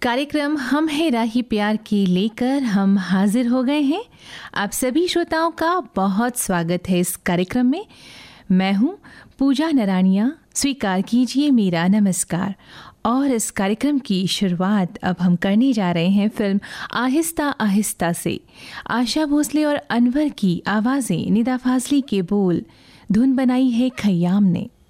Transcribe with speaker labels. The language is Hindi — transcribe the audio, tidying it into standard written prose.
Speaker 1: कार्यक्रम हम है राही प्यार की लेकर हम हाजिर हो गए हैं। आप सभी श्रोताओं का बहुत स्वागत है इस कार्यक्रम में। मैं हूं पूजा नरानिया, स्वीकार कीजिए मेरा नमस्कार। और इस कार्यक्रम की शुरुआत अब हम करने जा रहे हैं फिल्म आहिस्ता आहिस्ता से। आशा भोसले और अनवर की आवाज़ें, निदा फाजली के बोल, धुन बनाई है खयाम ने।